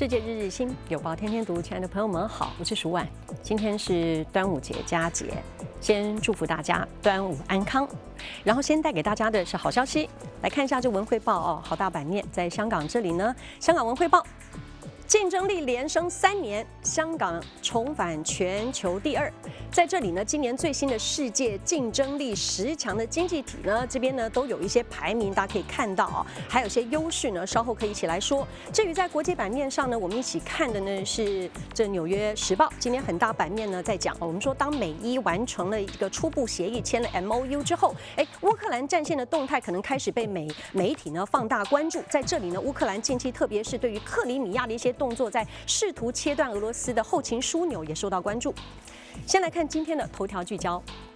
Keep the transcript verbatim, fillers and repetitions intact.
世界日日新，有报天天读，亲爱的朋友们好，我是舒婉。今天是端午节佳节，先祝福大家端午安康。然后先带给大家的是好消息，来看一下这文汇报哦，好大版面，在香港这里呢，香港文汇报。 竞争力连升三年，香港重返全球第二。在这里呢，今年最新的世界竞争力十强的经济体呢，这边呢都有一些排名，大家可以看到啊，还有一些优势呢，稍后可以一起来说。至于在国际版面上呢，我们一起看的呢是这《纽约时报》今天很大版面呢在讲，我们说当美伊完成了一个初步协议，签了 M O U 之后，哎，乌克兰战线的动态可能开始被美媒体呢放大关注。在这里呢，乌克兰近期特别是对于克里米亚的一些动作，在试图切断俄罗斯的后勤枢纽也受到关注。先来看今天的头条聚焦。